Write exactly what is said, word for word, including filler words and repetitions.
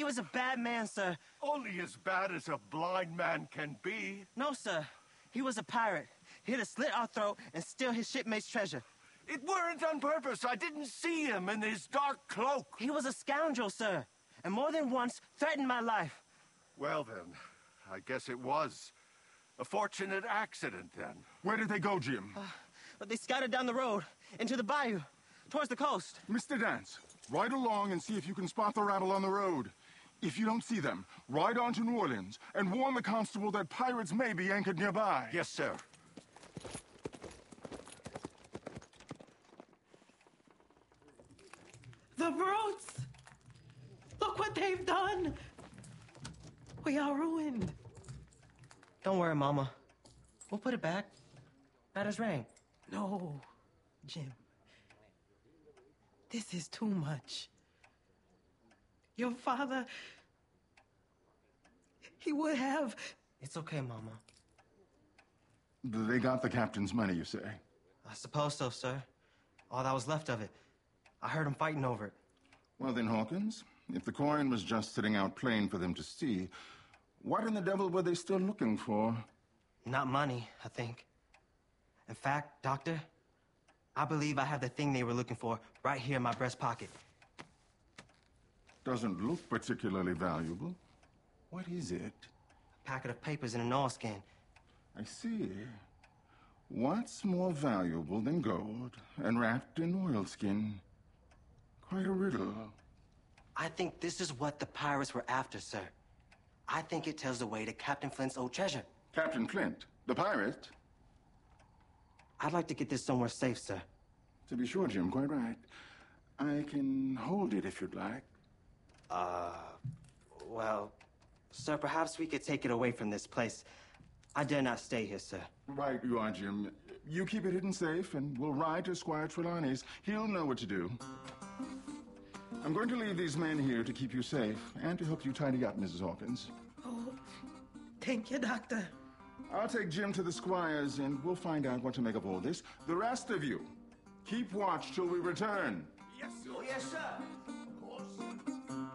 he was a bad man, sir. Only as bad as a blind man can be. No, sir. He was a pirate. Here to slit our throat and steal his shipmate's treasure. It weren't on purpose. I didn't see him in his dark cloak. He was a scoundrel, sir, and more than once threatened my life. Well, then, I guess it was a fortunate accident, then. Where did they go, Jim? Uh, but they scattered down the road, into the bayou, towards the coast. Mister Dance, ride along and see if you can spot the rabble on the road. If you don't see them, ride on to New Orleans and warn the constable that pirates may be anchored nearby. Yes, sir. The brutes! Look what they've done! We are ruined. Don't worry, Mama. We'll put it back. Bad as rain. No, Jim. This is too much. Your father... He would have... It's okay, Mama. They got the captain's money, you say? I suppose so, sir. All that was left of it. I heard him fighting over it. Well then, Hawkins, if the coin was just sitting out plain for them to see, what in the devil were they still looking for? Not money, I think. In fact, Doctor, I believe I have the thing they were looking for right here in my breast pocket. Doesn't look particularly valuable. What is it? A packet of papers in an oilskin. I see. What's more valuable than gold and wrapped in oilskin? Quite a riddle. I think this is what the pirates were after, sir. I think it tells the way to Captain Flint's old treasure. Captain Flint? The pirate? I'd like to get this somewhere safe, sir. To be sure, Jim, quite right. I can hold it if you'd like. Uh, well, sir, perhaps we could take it away from this place. I dare not stay here, sir. Right you are, Jim. You keep it hidden safe, and we'll ride to Squire Trelawney's. He'll know what to do. I'm going to leave these men here to keep you safe, and to help you tidy up, Missus Hawkins. Oh, thank you, Doctor. I'll take Jim to the Squire's, and we'll find out what to make of all this. The rest of you, keep watch till we return. Yes, sir. Oh, yes, sir.